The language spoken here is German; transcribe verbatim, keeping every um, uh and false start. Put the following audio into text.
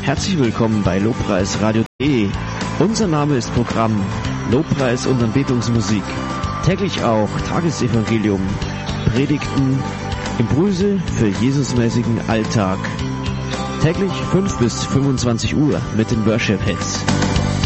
Herzlich willkommen bei Lobpreisradio punkt de. Unser Name ist Programm Lobpreis und Anbetungsmusik. Täglich auch Tagesevangelium, Predigten, Impulse für Jesusmäßigen Alltag. Täglich fünf bis fünfundzwanzig Uhr mit den Worship Hits.